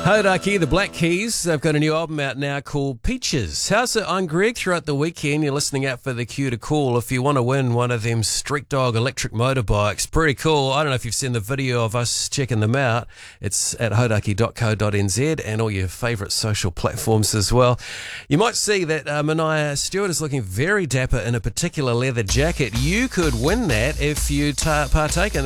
Hodaki, the Black Keys, they've got a new album out now called Peaches. How's it? I'm Greg. Throughout the weekend, you're listening out for the cue to call if you want to win one of them Street Dog electric motorbikes. Pretty cool. I don't know if you've seen the video of us checking them out. It's at hodaki.co.nz and all your favourite social platforms as well. You might see that Mania Stewart is looking very dapper in a particular leather jacket. You could win that if you partake in